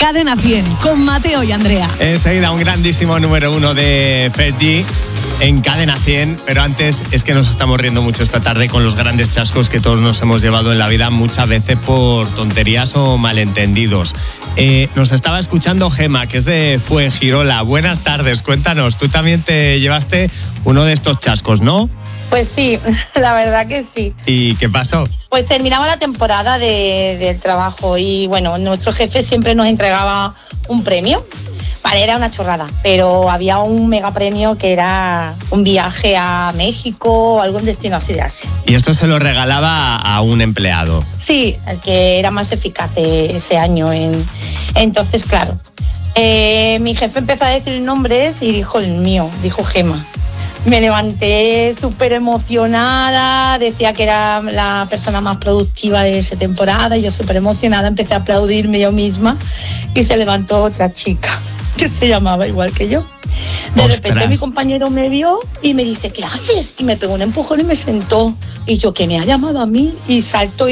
Cadena 100, con Mateo y Andrea. Enseguida un grandísimo número 1 de Fergie en Cadena 100, pero antes es que nos estamos riendo mucho esta tarde con los grandes chascos que todos nos hemos llevado en la vida, muchas veces por tonterías o malentendidos. Nos estaba escuchando Gema, que es de Fuengirola. Buenas tardes, cuéntanos, tú también te llevaste uno de estos chascos, ¿no? Pues sí, la verdad que sí. ¿Y qué pasó? Pues terminaba la temporada del trabajo y bueno, nuestro jefe siempre nos entregaba un premio. Vale, era una chorrada, pero había un mega premio que era un viaje a México o algún destino así de Asia. Y esto se lo regalaba a un empleado. Sí, el que era más eficaz ese año. Entonces, claro, mi jefe empezó a decir nombres y dijo el mío, dijo Gema. Me levanté súper emocionada, decía que era la persona más productiva de esa temporada y yo súper emocionada empecé a aplaudirme yo misma y se levantó otra chica que se llamaba igual que yo. De repente mi compañero me vio y me dice, ¿qué haces? Y me pegó un empujón y me sentó. Y yo, que me ha llamado a mí, y saltó